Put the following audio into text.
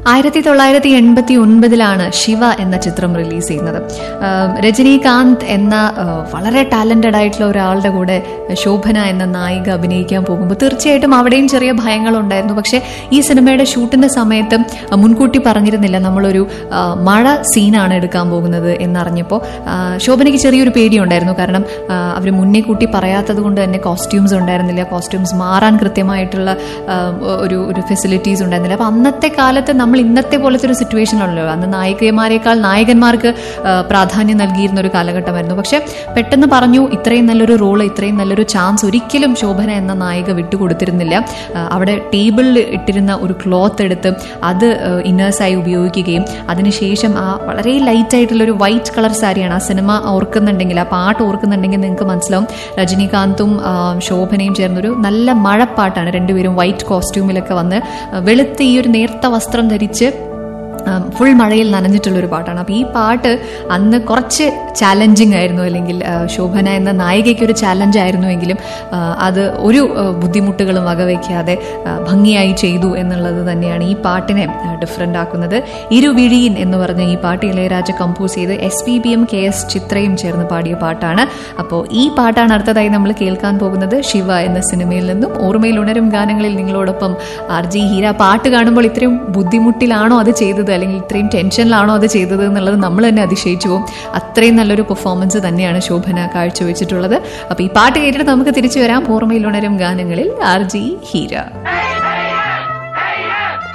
1989 ശിവ എന്ന ചിത്രം റിലീസ് ചെയ്യുന്നത്. രജനീകാന്ത് എന്ന വളരെ ടാലന്റഡ് ആയിട്ടുള്ള ഒരാളുടെ കൂടെ ശോഭന എന്ന നായിക അഭിനയിക്കാൻ പോകുമ്പോൾ തീർച്ചയായിട്ടും അവിടെയും ചെറിയ ഭയങ്ങളുണ്ടായിരുന്നു. പക്ഷേ ഈ സിനിമയുടെ ഷൂട്ടിന്റെ സമയത്ത് മുൻകൂട്ടി പറഞ്ഞിരുന്നില്ല നമ്മളൊരു മഴ സീനാണ് എടുക്കാൻ പോകുന്നത് എന്നറിഞ്ഞപ്പോൾ ശോഭനയ്ക്ക് ചെറിയൊരു പേടിയുണ്ടായിരുന്നു. കാരണം അവർ മുന്നേ കൂട്ടി പറയാത്തത് കൊണ്ട് തന്നെ കോസ്റ്റ്യൂംസ് ഉണ്ടായിരുന്നില്ല, കോസ്റ്റ്യൂംസ് മാറാൻ കൃത്യമായിട്ടുള്ള ഒരു ഫെസിലിറ്റീസ് ഉണ്ടായിരുന്നില്ല. അപ്പം അന്നത്തെ കാലത്ത് നമ്മൾ ഇന്നത്തെ പോലത്തെ ഒരു സിറ്റുവേഷൻ ഉള്ളല്ലോ, അന്ന് നായികമാരെക്കാൾ നായകന്മാർക്ക് പ്രാധാന്യം നൽകിയിരുന്ന ഒരു കാലഘട്ടമായിരുന്നു. പക്ഷെ പെട്ടെന്ന് പറഞ്ഞു ഇത്രയും നല്ലൊരു റോള്, ഇത്രയും നല്ലൊരു ചാൻസ് ഒരിക്കലും ശോഭന എന്ന നായിക വിട്ടുകൊടുത്തിരുന്നില്ല. അവിടെ ടേബിളിൽ ഇട്ടിരുന്ന ഒരു ക്ലോത്ത് എടുത്ത് അത് ഇന്നേഴ്സായി ഉപയോഗിക്കുകയും അതിനുശേഷം ആ വളരെ ലൈറ്റ് ആയിട്ടുള്ള ഒരു വൈറ്റ് കളർ സാരിയാണ്. ആ സിനിമ ഓർക്കുന്നുണ്ടെങ്കിൽ, ആ പാട്ട് ഓർക്കുന്നുണ്ടെങ്കിൽ നിങ്ങൾക്ക് മനസ്സിലാവും രജനീകാന്തും ശോഭനയും ചേർന്നൊരു നല്ല മഴപ്പാട്ടാണ്. രണ്ടുപേരും വൈറ്റ് കോസ്റ്റ്യൂമിലൊക്കെ വന്ന് വെളുത്ത് ഈ ഒരു നേർത്ത വസ്ത്രം ധരിച്ച് ഫുൾ മഴയിൽ നനഞ്ഞിട്ടുള്ളൊരു പാട്ടാണ്. അപ്പോൾ ഈ പാട്ട് അന്ന് കുറച്ച് ചാലഞ്ചിങ് ആയിരുന്നു, അല്ലെങ്കിൽ ശോഭന എന്ന നായികയ്ക്ക് ഒരു ചാലഞ്ച് ആയിരുന്നുവെങ്കിലും അത് ഒരു ബുദ്ധിമുട്ടുകളും വകവയ്ക്കാതെ ഭംഗിയായി ചെയ്തു എന്നുള്ളത് തന്നെയാണ് ഈ പാട്ടിനെ ഡിഫറൻ്റ് ആക്കുന്നത്. ഇരുവിഴിയിൻ എന്ന് പറഞ്ഞ ഈ പാട്ട് ഇളയരാജ കമ്പോസ് ചെയ്ത് SPBയും KS ചിത്രയും ചേർന്ന് പാടിയ പാട്ടാണ്. അപ്പോൾ ഈ പാട്ടാണ് അടുത്തതായി നമ്മൾ കേൾക്കാൻ പോകുന്നത് ശിവ എന്ന സിനിമയിൽ നിന്നും. ഓർമ്മയിൽ ഉണരും ഗാനങ്ങളിൽ നിങ്ങളോടൊപ്പം RJ ഹീര. പാട്ട് കാണുമ്പോൾ ഇത്രയും ബുദ്ധിമുട്ടിലാണോ അത് ചെയ്തത്, അല്ലെങ്കിൽ ഇത്രയും ടെൻഷനിലാണോ അത് ചെയ്തത് എന്നുള്ളത് നമ്മൾ തന്നെ അതിശയിച്ചു പോകും. അത്രയും നല്ലൊരു പെർഫോമൻസ് തന്നെയാണ് ശോഭന കാഴ്ചവെച്ചിട്ടുള്ളത്. അപ്പോൾ ഈ പാട്ട് കേട്ടിട്ട് നമുക്ക് തിരിച്ചു വരാം. ഓർമ്മയിൽ ഉണരും ഗാനങ്ങളിൽ RJ ഹീര.